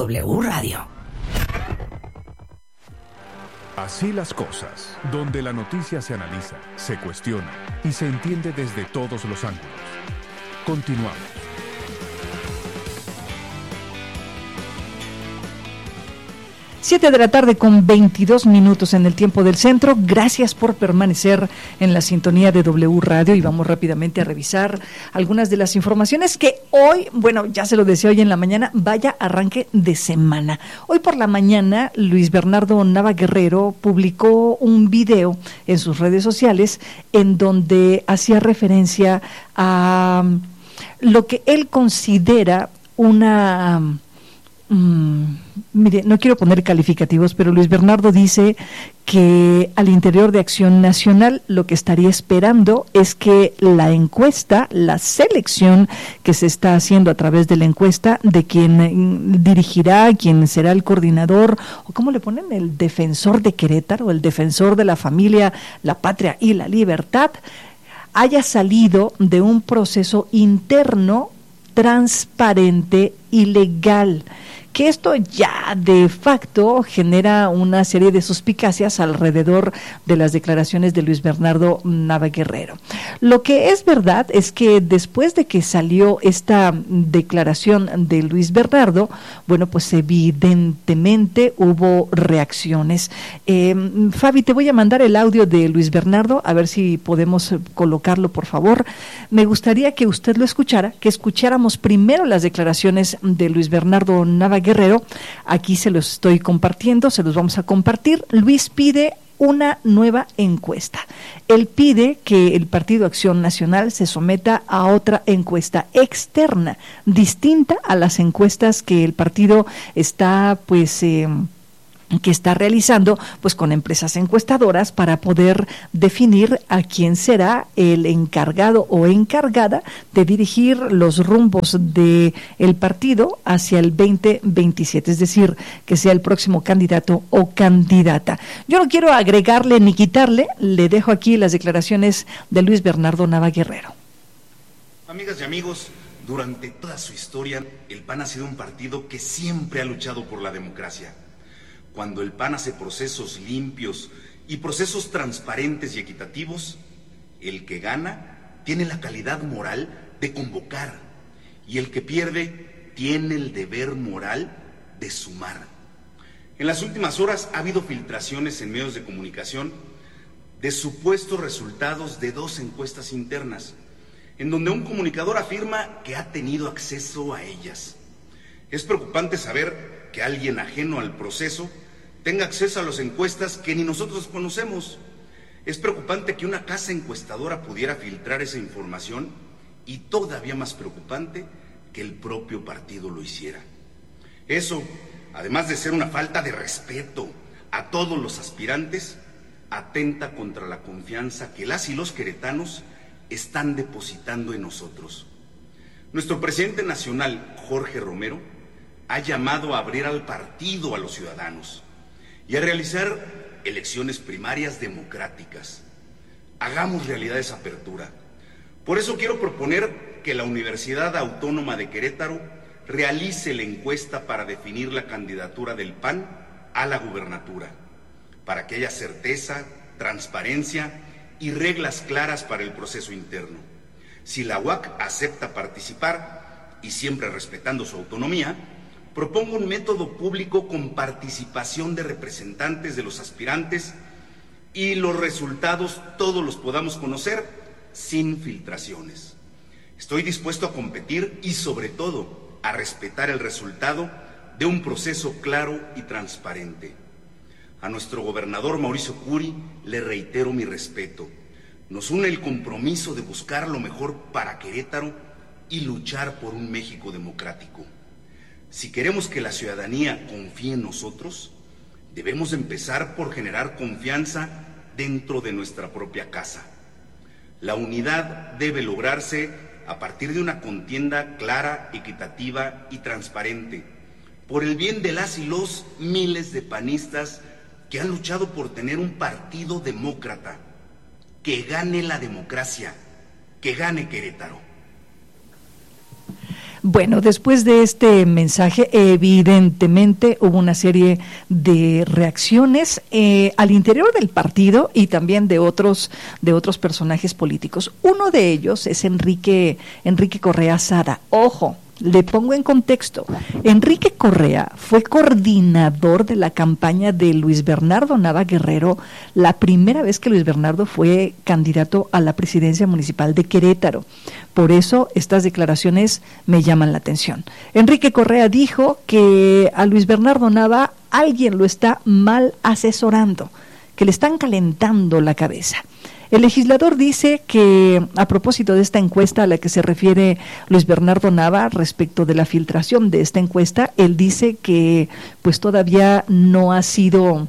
W Radio. Así las cosas, donde la noticia se analiza, se cuestiona y se entiende desde todos los ángulos. Continuamos. 7 de la tarde con 22 minutos en el tiempo del centro. Gracias por permanecer en la sintonía de W Radio y vamos rápidamente a revisar algunas de las informaciones que hoy, bueno, ya se lo decía hoy en la mañana, vaya arranque de semana. Hoy por la mañana, Luis Bernardo Nava Guerrero publicó un video en sus redes sociales en donde hacía referencia a lo que él considera una... mire, no quiero poner calificativos, pero Luis Bernardo dice que al interior de Acción Nacional lo que estaría esperando es que la encuesta, la selección que se está haciendo a través de la encuesta de quien dirigirá, quien será el coordinador, o cómo le ponen, el defensor de Querétaro, el defensor de la familia, la patria y la libertad, haya salido de un proceso interno transparente y legal, que esto ya de facto genera una serie de suspicacias alrededor de las declaraciones de Luis Bernardo Nava Guerrero. Lo que es verdad es que después de que salió esta declaración de Luis Bernardo, bueno, pues evidentemente hubo reacciones. Fabi, te voy a mandar el audio de Luis Bernardo, a ver si podemos colocarlo, por favor. Me gustaría que usted lo escuchara, que escucháramos primero las declaraciones de Luis Bernardo Nava Guerrero. Aquí se los estoy compartiendo, se los vamos a compartir. Luis pide una nueva encuesta. Él pide que el Partido Acción Nacional se someta a otra encuesta externa, distinta a las encuestas que el partido está que está realizando pues con empresas encuestadoras para poder definir a quién será el encargado o encargada de dirigir los rumbos de el partido hacia el 2027, es decir, que sea el próximo candidato o candidata. Yo no quiero agregarle ni quitarle, le dejo aquí las declaraciones de Luis Bernardo Nava Guerrero. Amigas y amigos, durante toda su historia, el PAN ha sido un partido que siempre ha luchado por la democracia. Cuando el PAN hace procesos limpios y procesos transparentes y equitativos, el que gana tiene la calidad moral de convocar y el que pierde tiene el deber moral de sumar. En las últimas horas ha habido filtraciones en medios de comunicación de supuestos resultados de 2 encuestas internas, en donde un comunicador afirma que ha tenido acceso a ellas. Es preocupante saber que alguien ajeno al proceso tenga acceso a las encuestas que ni nosotros conocemos. Es preocupante que una casa encuestadora pudiera filtrar esa información y todavía más preocupante que el propio partido lo hiciera. Eso, además de ser una falta de respeto a todos los aspirantes, atenta contra la confianza que las y los queretanos están depositando en nosotros. Nuestro presidente nacional, Jorge Romero, ha llamado a abrir al partido a los ciudadanos y a realizar elecciones primarias democráticas. Hagamos realidad esa apertura. Por eso quiero proponer que la Universidad Autónoma de Querétaro realice la encuesta para definir la candidatura del PAN a la gubernatura, para que haya certeza, transparencia y reglas claras para el proceso interno. Si la UAC acepta participar, y siempre respetando su autonomía, propongo un método público con participación de representantes de los aspirantes y los resultados todos los podamos conocer sin filtraciones. Estoy dispuesto a competir y sobre todo a respetar el resultado de un proceso claro y transparente. A nuestro gobernador Mauricio Curi le reitero mi respeto. Nos une el compromiso de buscar lo mejor para Querétaro y luchar por un México democrático. Si queremos que la ciudadanía confíe en nosotros, debemos empezar por generar confianza dentro de nuestra propia casa. La unidad debe lograrse a partir de una contienda clara, equitativa y transparente, por el bien de las y los miles de panistas que han luchado por tener un partido demócrata. Que gane la democracia, que gane Querétaro. Bueno, después de este mensaje, evidentemente hubo una serie de reacciones al interior del partido y también de otros personajes políticos. Uno de ellos es Enrique Correa Sada. Ojo, le pongo en contexto. Enrique Correa fue coordinador de la campaña de Luis Bernardo Nava Guerrero la primera vez que Luis Bernardo fue candidato a la presidencia municipal de Querétaro. Por eso estas declaraciones me llaman la atención. Enrique Correa dijo que a Luis Bernardo Nava alguien lo está mal asesorando, que le están calentando la cabeza. El legislador dice que, a propósito de esta encuesta a la que se refiere Luis Bernardo Nava, respecto de la filtración de esta encuesta, él dice que pues todavía no ha sido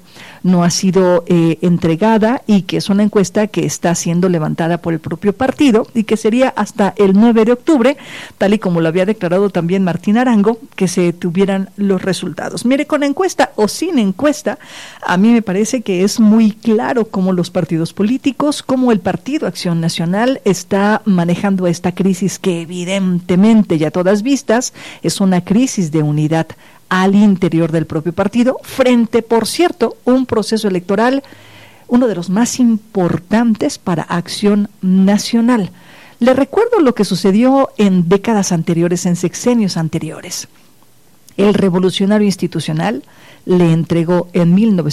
entregada y que es una encuesta que está siendo levantada por el propio partido y que sería hasta el 9 de octubre, tal y como lo había declarado también Martín Arango, que se tuvieran los resultados. Mire, con encuesta o sin encuesta, a mí me parece que es muy claro cómo los partidos políticos, cómo el Partido Acción Nacional está manejando esta crisis que evidentemente, ya a todas vistas, es una crisis de unidad al interior del propio partido, frente, por cierto, un proceso electoral, uno de los más importantes para Acción Nacional. Le recuerdo lo que sucedió en décadas anteriores, en sexenios anteriores. El Revolucionario Institucional le entregó en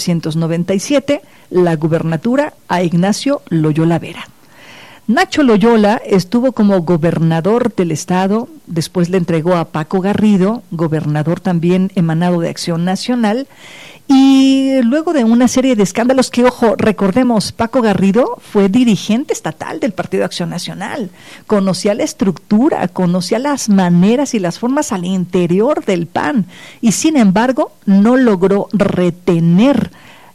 1997 la gubernatura a Ignacio Loyola Vera. Nacho Loyola estuvo como gobernador del estado, después le entregó a Paco Garrido, gobernador también emanado de Acción Nacional, y luego de una serie de escándalos que, ojo, recordemos, Paco Garrido fue dirigente estatal del Partido Acción Nacional, conocía la estructura, conocía las maneras y las formas al interior del PAN, y sin embargo no logró retener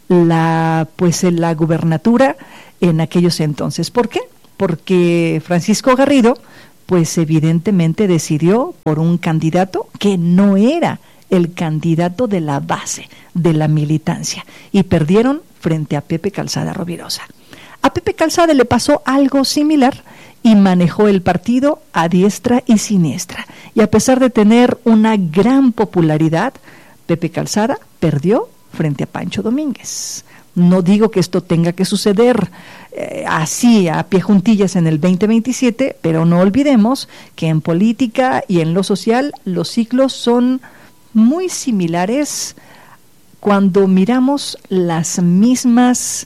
la gubernatura en aquellos entonces. ¿Por qué? Porque Francisco Garrido, pues evidentemente decidió por un candidato que no era el candidato de la base, de la militancia, y perdieron frente a Pepe Calzada Rovirosa. A Pepe Calzada le pasó algo similar y manejó el partido a diestra y siniestra, y a pesar de tener una gran popularidad, Pepe Calzada perdió frente a Pancho Domínguez. No digo que esto tenga que suceder así a pie juntillas en el 2027, pero no olvidemos que en política y en lo social los ciclos son muy similares cuando miramos las mismas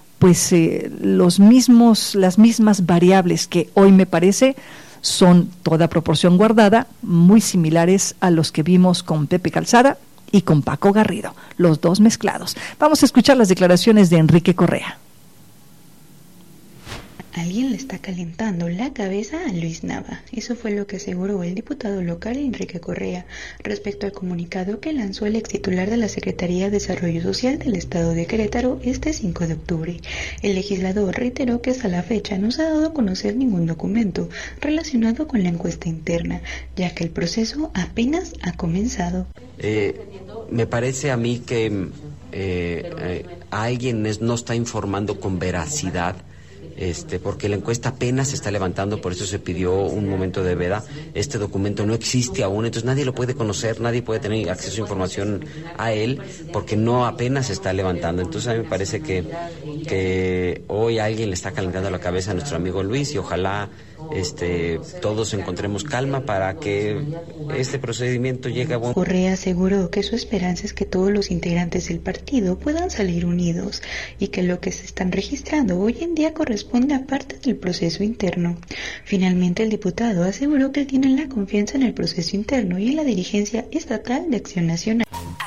variables que hoy me parece son, toda proporción guardada, muy similares a los que vimos con Pepe Calzada y con Paco Garrido, los dos mezclados. Vamos a escuchar las declaraciones de Enrique Correa. Alguien le está calentando la cabeza a Luis Nava. Eso fue lo que aseguró el diputado local Enrique Correa respecto al comunicado que lanzó el ex titular de la Secretaría de Desarrollo Social del Estado de Querétaro este 5 de octubre. El legislador reiteró que hasta la fecha no se ha dado a conocer ningún documento relacionado con la encuesta interna, ya que el proceso apenas ha comenzado. Me parece a mí que alguien no está informando con veracidad, porque la encuesta apenas se está levantando, por eso se pidió un momento de veda. Este documento no existe aún, entonces nadie lo puede conocer, nadie puede tener acceso a información a él, porque no apenas se está levantando. Entonces a mí me parece que hoy alguien le está calentando la cabeza a nuestro amigo Luis, y ojalá todos encontremos calma para que este procedimiento llegue a buen... Correa aseguró que su esperanza es que todos los integrantes del partido puedan salir unidos y que lo que se están registrando hoy en día corresponde a parte del proceso interno. Finalmente, el diputado aseguró que tienen la confianza en el proceso interno y en la dirigencia estatal de Acción Nacional.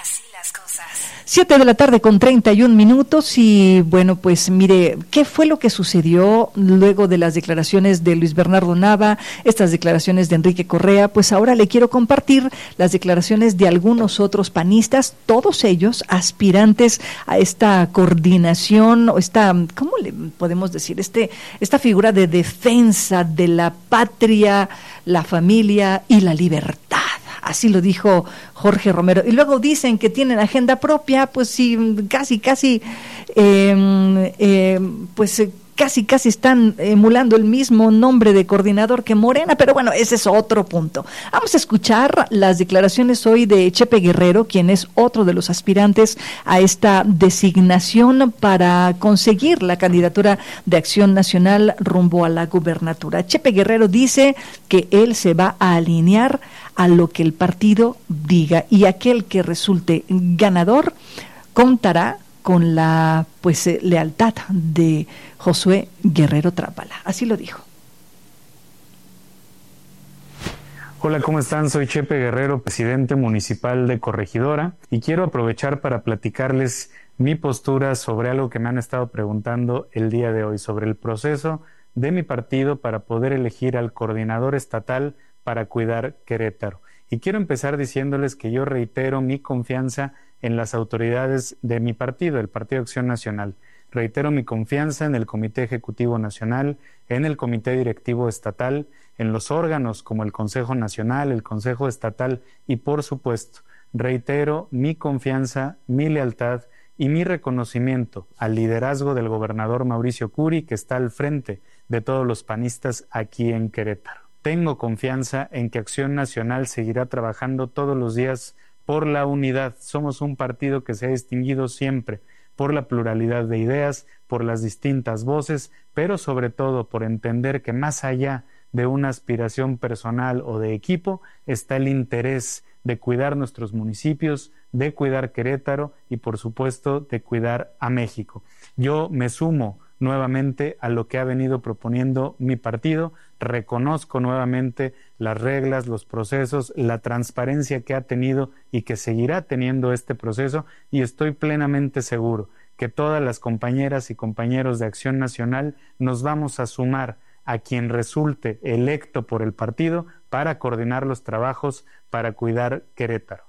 7:31 y bueno, pues mire, ¿qué fue lo que sucedió luego de las declaraciones de Luis Bernardo Nava, estas declaraciones de Enrique Correa? Pues ahora le quiero compartir las declaraciones de algunos otros panistas, todos ellos aspirantes a esta coordinación, o ¿cómo le podemos decir? Esta figura de defensa de la patria, la familia y la libertad. Así lo dijo Jorge Romero. Y luego dicen que tienen agenda propia, pues sí, casi, casi están emulando el mismo nombre de coordinador que Morena, pero bueno, ese es otro punto. Vamos a escuchar las declaraciones hoy de Chepe Guerrero, quien es otro de los aspirantes a esta designación para conseguir la candidatura de Acción Nacional rumbo a la gubernatura. Chepe Guerrero dice que él se va a alinear a lo que el partido diga y aquel que resulte ganador contará con la lealtad de Josué Guerrero Trápala. Así lo dijo. Hola, ¿cómo están? Soy Chepe Guerrero, presidente municipal de Corregidora, y quiero aprovechar para platicarles mi postura sobre algo que me han estado preguntando el día de hoy, sobre el proceso de mi partido para poder elegir al coordinador estatal para cuidar Querétaro. Y quiero empezar diciéndoles que yo reitero mi confianza en las autoridades de mi partido, el Partido Acción Nacional. Reitero mi confianza en el Comité Ejecutivo Nacional, en el Comité Directivo Estatal, en los órganos como el Consejo Nacional, el Consejo Estatal y, por supuesto, reitero mi confianza, mi lealtad y mi reconocimiento al liderazgo del gobernador Mauricio Curi, que está al frente de todos los panistas aquí en Querétaro. Tengo confianza en que Acción Nacional seguirá trabajando todos los días por la unidad. Somos un partido que se ha distinguido siempre por la pluralidad de ideas, por las distintas voces, pero sobre todo por entender que más allá de una aspiración personal o de equipo está el interés de cuidar nuestros municipios, de cuidar Querétaro y por supuesto de cuidar a México. Yo me sumo nuevamente a lo que ha venido proponiendo mi partido, reconozco nuevamente las reglas, los procesos, la transparencia que ha tenido y que seguirá teniendo este proceso, y estoy plenamente seguro que todas las compañeras y compañeros de Acción Nacional nos vamos a sumar a quien resulte electo por el partido para coordinar los trabajos para cuidar Querétaro.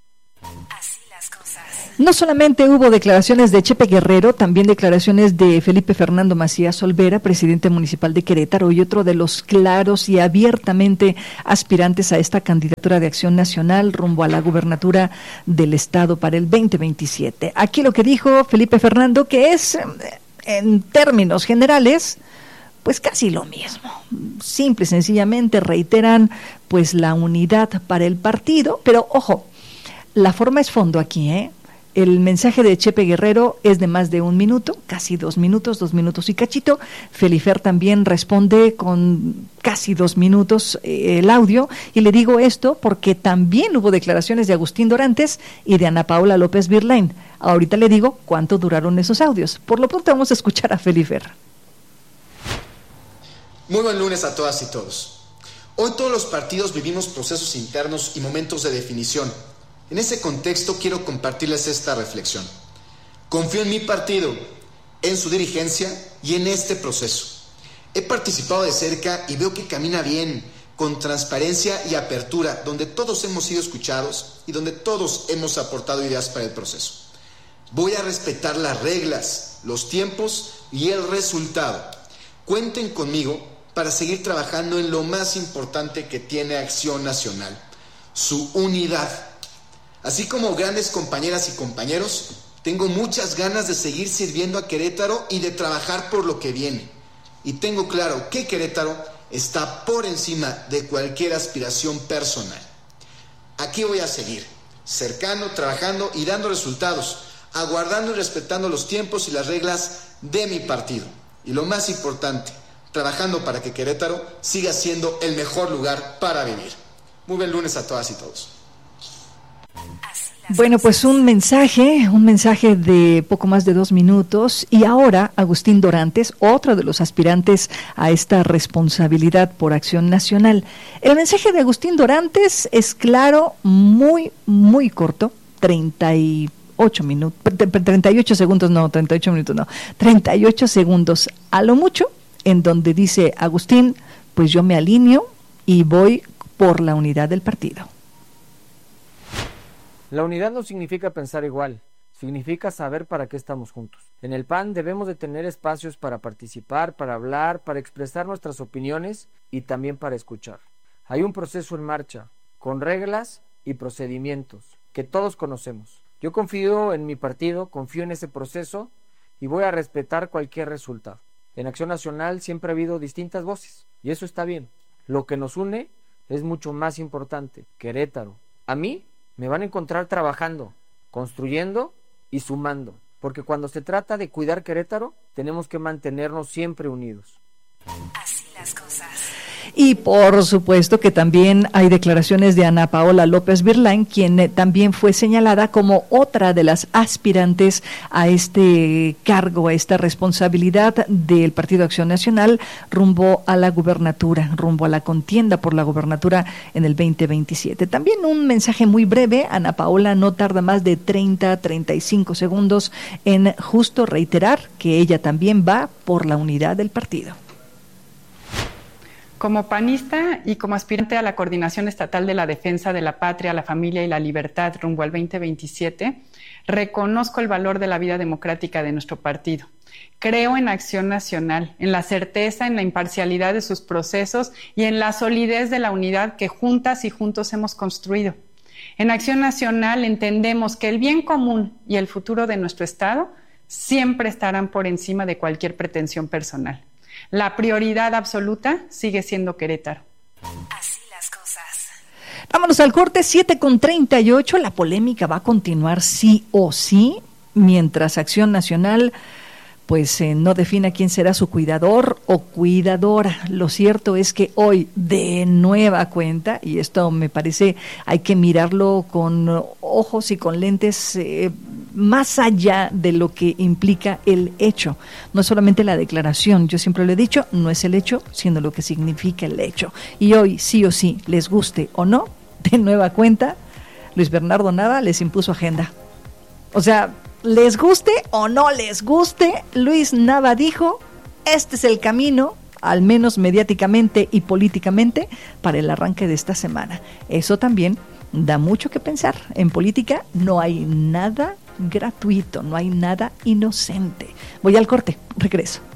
No solamente hubo declaraciones de Chepe Guerrero, también declaraciones de Felipe Fernando Macías Olvera, presidente municipal de Querétaro y otro de los claros y abiertamente aspirantes a esta candidatura de Acción Nacional rumbo a la gubernatura del estado para el 2027. Aquí lo que dijo Felipe Fernando, que es, en términos generales, pues casi lo mismo. Simple y sencillamente reiteran pues la unidad para el partido, pero ojo, la forma es fondo aquí, ¿eh? El mensaje de Chepe Guerrero es de más de 1 minuto, casi 2 minutos y cachito. Felifer también responde con casi 2 minutos el audio, y le digo esto porque también hubo declaraciones de Agustín Dorantes y de Ana Paula López Virlain. Ahorita le digo cuánto duraron esos audios. Por lo pronto vamos a escuchar a Felifer. Muy buen lunes a todas y todos. Hoy todos los partidos vivimos procesos internos y momentos de definición. En ese contexto quiero compartirles esta reflexión. Confío en mi partido, en su dirigencia y en este proceso. He participado de cerca y veo que camina bien, con transparencia y apertura, donde todos hemos sido escuchados y donde todos hemos aportado ideas para el proceso. Voy a respetar las reglas, los tiempos y el resultado. Cuenten conmigo para seguir trabajando en lo más importante que tiene Acción Nacional, su unidad. Así como grandes compañeras y compañeros, tengo muchas ganas de seguir sirviendo a Querétaro y de trabajar por lo que viene. Y tengo claro que Querétaro está por encima de cualquier aspiración personal. Aquí voy a seguir, cercano, trabajando y dando resultados, aguardando y respetando los tiempos y las reglas de mi partido. Y lo más importante, trabajando para que Querétaro siga siendo el mejor lugar para vivir. Muy buen lunes a todas y todos. Bueno, pues un mensaje de poco más de 2 minutos, y ahora Agustín Dorantes, otro de los aspirantes a esta responsabilidad por Acción Nacional. El mensaje de Agustín Dorantes es claro, muy corto, 38 segundos a lo mucho, en donde dice Agustín, pues yo me alineo y voy por la unidad del partido. La unidad no significa pensar igual, significa saber para qué estamos juntos. En el PAN debemos de tener espacios para participar, para hablar, para expresar nuestras opiniones y también para escuchar. Hay un proceso en marcha, con reglas y procedimientos que todos conocemos. Yo confío en mi partido, confío en ese proceso y voy a respetar cualquier resultado. En Acción Nacional siempre ha habido distintas voces y eso está bien. Lo que nos une es mucho más importante. Querétaro. A mí me van a encontrar trabajando, construyendo y sumando, porque cuando se trata de cuidar Querétaro, tenemos que mantenernos siempre unidos. Así las cosas. Y por supuesto que también hay declaraciones de Ana Paola López Virlain, quien también fue señalada como otra de las aspirantes a este cargo, a esta responsabilidad del Partido Acción Nacional rumbo a la gubernatura, rumbo a la contienda por la gubernatura en el 2027. También un mensaje muy breve. Ana Paola no tarda más de 35 segundos en justo reiterar que ella también va por la unidad del partido. Como panista y como aspirante a la Coordinación Estatal de la Defensa de la Patria, la Familia y la Libertad rumbo al 2027, reconozco el valor de la vida democrática de nuestro partido. Creo en Acción Nacional, en la certeza, en la imparcialidad de sus procesos y en la solidez de la unidad que juntas y juntos hemos construido. En Acción Nacional entendemos que el bien común y el futuro de nuestro Estado siempre estarán por encima de cualquier pretensión personal. La prioridad absoluta sigue siendo Querétaro. Así las cosas. Vámonos al corte, 7:38. La polémica va a continuar sí o sí, mientras Acción Nacional pues no defina quién será su cuidador o cuidadora. Lo cierto es que hoy, de nueva cuenta, y esto me parece hay que mirarlo con ojos y con lentes más allá de lo que implica el hecho. No es solamente la declaración, yo siempre lo he dicho, no es el hecho, sino lo que significa el hecho. Y hoy, sí o sí, les guste o no, de nueva cuenta, Luis Bernardo Nava les impuso agenda. O sea, les guste o no les guste, Luis Nava dijo, este es el camino, al menos mediáticamente y políticamente, para el arranque de esta semana. Eso también da mucho que pensar. En política no hay nada gratuito, no hay nada inocente. Voy al corte, regreso.